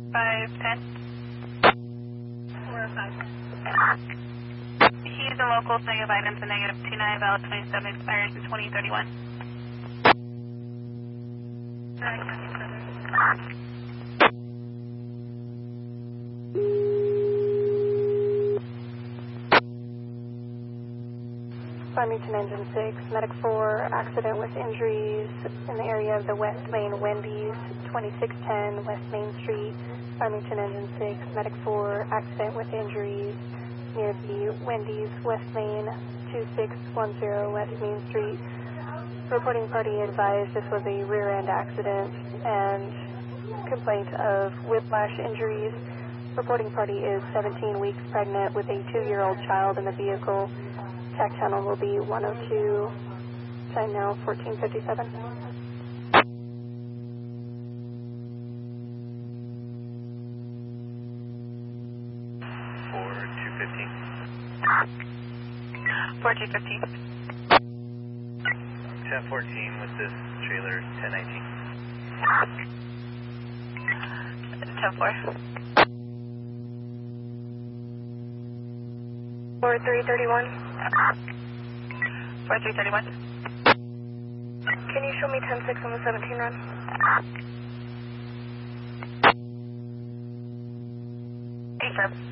510. 405. He's a local, negative items, a negative 29, valid 27, expires in 2031. Farmington Engine 6, Medic 4, accident with injuries in the area of the West Main Wendy's, 2610 West Main Street. Farmington Engine 6, Medic 4, accident with injuries near the Wendy's, West Main, 2610 West Main Street. Reporting party advised this was a rear-end accident and complaint of whiplash injuries. Reporting party is 17 weeks pregnant with a 2-year-old child in the vehicle. Tack channel will be 102, time now 1457. 4215. 1014 with this trailer, 1019. 10-4. 4331. 4331. Can you show me 10-6 on the 17 run? Affirm.